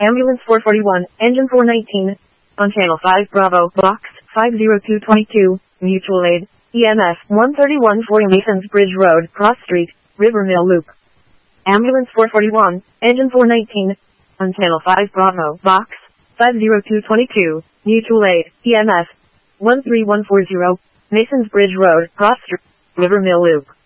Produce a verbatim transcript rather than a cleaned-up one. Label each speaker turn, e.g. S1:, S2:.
S1: Ambulance four forty-one, engine four nineteen. On channel five Bravo, box five zero two two two, mutual aid, E M S one thirty-one forty Masons Bridge Road, Cross Street, River Mill Loop. Ambulance four forty-one, engine four nineteen. On channel five Bravo, box five zero two two two, mutual aid, E M S one three one four zero, Masons Bridge Road, Cross Street, River Mill Loop.